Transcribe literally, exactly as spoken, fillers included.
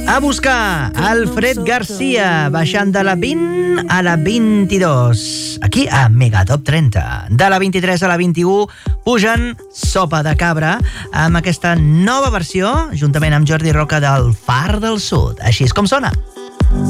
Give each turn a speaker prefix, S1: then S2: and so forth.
S1: A buscar Alfred Garcia, baixant de la vint a la vint-i-dos. Aquí a Megatop trenta. De la vint-i-tres a la vint-i-u pugen Sopa de Cabra amb aquesta nova versió, juntament amb Jordi Roca del Far del Sud. Així és com sona.